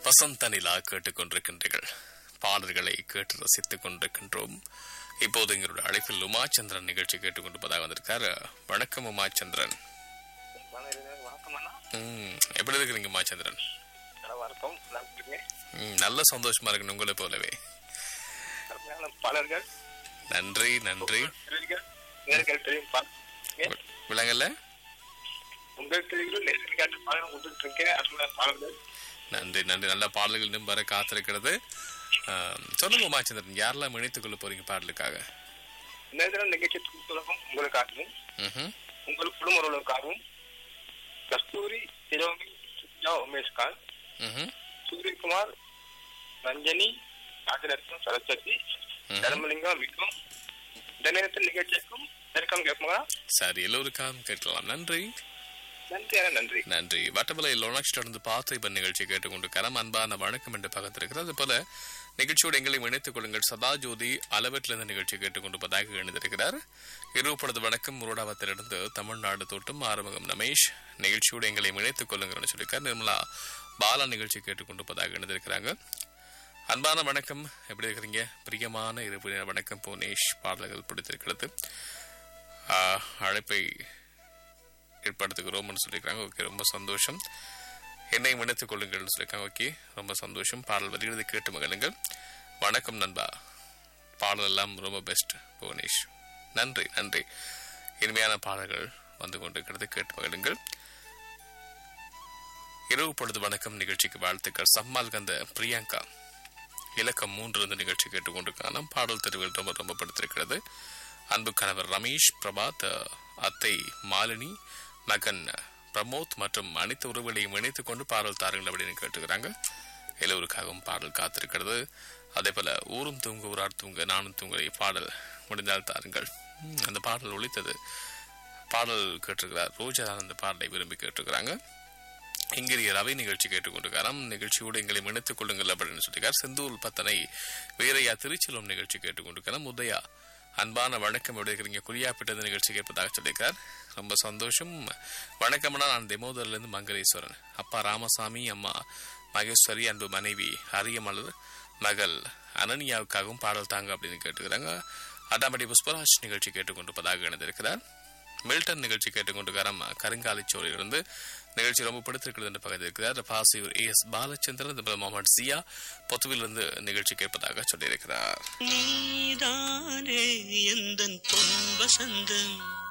வசந்த நிலா கேட்டுக்கொண்டிருக்கின்றீர்கள். பாடல்களை கேட்டு ரசித்துக் கொண்டிருக்கின்றோம். இப்போது எங்களுடைய அழைப்பில் உமாச்சந்திரன் நிகழ்ச்சி கேட்டுக்கொண்டிருப்பதாக வந்திருக்காரு. வணக்கம் உமாச்சந்திரன். எப்படி இருக்கிறீங்க உமாச்சந்திரன்? நல்ல சந்தோஷமா இருக்கு உங்களை போலவே. நன்றி நன்றி. விளங்கல்ல நன்றி நன்றி. நல்ல பாடல்கள் இன்னும் வர காத்திருக்கிறது. சொல்லுங்க உமாச்சந்திரன், யாரெல்லாம் இணைத்துக் கொள்ள போறீங்க பாடலுக்காக? நிகழ்ச்சி உங்களுக்காகவும் உங்கள் குடும்பங்களுக்காகவும் கஸ்தூரி, சிரோமி, சுஜா, உமேஷ்காந்த், சூரியகுமார், ரஞ்சனி, ராஜரத்னம், சரஸ்வதி, தர்மலிங்கம், விக்ரம். இந்த நேரத்தில் நிகழ்ச்சிக்கும் நெருக்கம் கேட்போங்களா? சரி, எல்லோருக்காகவும் கேட்கலாம். நன்றி நன்றி நன்றி. வட்டமலை லோனாக்ஸ் தொடர்ந்து பார்த்திபன் நிகழ்ச்சி கேட்டுக்கொண்டிருக்கிறோம். அன்பான வணக்கம் என்று பக்கத்திருக்கிறது. அதுபோல நிகழ்ச்சியோடு எங்களை இணைத்துக் கொள்ளுங்கள். சதாஜோதி அளவற்றிலிருந்து நிகழ்ச்சி கேட்டுக்கொண்டிருப்பதாக இணைந்திருக்கிறார். இருபது வணக்கம் முருடாவத்திலிருந்து தமிழ்நாடு தோட்டம் ஆறுமுகம் ரமேஷ் நிகழ்ச்சியோடு எங்களை இணைத்துக் கொள்ளுங்கள் சொல்லியிருக்கார். நிர்மலா பாலா நிகழ்ச்சி கேட்டுக்கொண்டிருப்பதாக இணைந்திருக்கிறாங்க. அன்பான வணக்கம், எப்படி இருக்கிறீங்க? பிரியமான இருப்பு வணக்கம் புவனேஷ், பாடல்கள் பிடித்திருக்கிறது, அழைப்பை ஏற்படுத்துகிறோம்னு சொல்லியிருக்காங்க. ஓகே, ரொம்ப சந்தோஷம். என்னை இணைத்துக் கொள்ளுங்கள்னு சொல்லியிருக்காங்க. ஓகே, ரொம்ப சந்தோஷம். பாடல் வருகிறது, கேட்டு மகிழுங்கள். வணக்கம் நண்பா, பாடல் எல்லாம் ரொம்ப பெஸ்ட் புவனேஷ். நன்றி நன்றி. இனிமையான பாடல்கள் வந்து கொண்டிருக்கிறது, கேட்டு மகிழுங்கள். இரவு பொழுது வணக்கம் நிகழ்ச்சிக்கு வாழ்த்துக்கள். சம்மால் கந்த பிரியங்கா இலக்கம் 3 இருந்த நிகழ்ச்சி கேட்டுக்கொண்டிருக்காங்க. பாடல் தெருவில் ரொம்ப ரொம்ப படுத்திருக்கிறது. அன்பு கணவர் ரமேஷ், பிரபாத், அத்தை மாலினி, மகன் பிரமோத் மற்றும் அனைத்து உறவுகளையும் இணைத்துக் கொண்டு பாடல் தாருங்கள் அப்படின்னு கேட்டுக்கிறாங்க. எல்லோருக்காகவும் பாடல் காத்திருக்கிறது. அதே போல ஊரும் தூங்க ஊரார் தூங்க நானும் தூங்க பாடல் முடிந்தால் தாருங்கள். அந்த பாடல் ஒழித்தது. பாடல் கேட்டிருக்கிறார் ரோஜா, அந்த பாடலை விரும்பி கேட்டிருக்கிறாங்க. இங்கிரிய ரவி நிகழ்ச்சி கேட்டுக்கொண்டிருக்காராம். நிகழ்ச்சியோடு எங்களை இணைத்துக் கொள்ளுங்கள் அப்படின்னு சொல்லியிருக்கார். செந்தூர் பத்தனை வீரையா திருச்சிலும் நிகழ்ச்சி கேட்டுக்கொண்டிருக்கிறார். உதயா அன்பான வணக்கம், எப்படி இருக்கிறீங்க? குறியாப்பிட்டது நிகழ்ச்சி கேட்பதாக சொல்லியிருக்கார். ரொம்ப சந்தோஷம். வணக்கம்னா, நான் தெமோதரிலிருந்து மங்களேஸ்வரன். அப்பா ராமசாமி, அம்மா மகேஸ்வரி, அன்பு மனைவி அரியமலர், மகள் அனனியாவுக்காகவும் பாடல் தாங்க அப்படின்னு கேட்டுக்கிறாங்க. அடாமடி புஷ்பராஜ் நிகழ்ச்சி கேட்டுக்கொண்டிருப்பதாக இணைந்திருக்கிறார். மில்டன் நிகழ்ச்சி கேட்டுக்கொண்டிருக்காராம். கருங்காலிச்சோரிலிருந்து நிகழ்ச்சி ரொம்ப பிடித்திருக்கிறது என்று பகிர்ந்து இருக்கிறார். பாசியூர் AS பாலச்சந்திரன், முகமது ஜியா பொத்துவிலிருந்து நிகழ்ச்சி கேட்பதாக சொல்லியிருக்கிறார்.